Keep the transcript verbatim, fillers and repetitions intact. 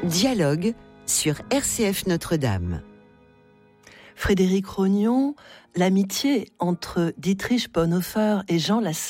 Dialogue sur R C F Notre-Dame. Frédéric Rognon, l'amitié entre Dietrich Bonhoeffer et Jean Lassalle